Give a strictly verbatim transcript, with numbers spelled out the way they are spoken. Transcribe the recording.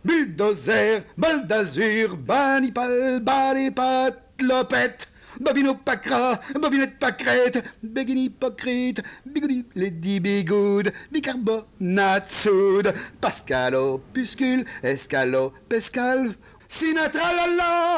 Bulldozer, bol d'azur, banipal, balipat, lopette, Bobino Pacra, Bobinette Pacrette, Begini Hypocrite, Bigoudi, Lady Bigoud, Bicarbonate soude, Pascal Opuscule, Escalo, Pescal, Sinatra la la.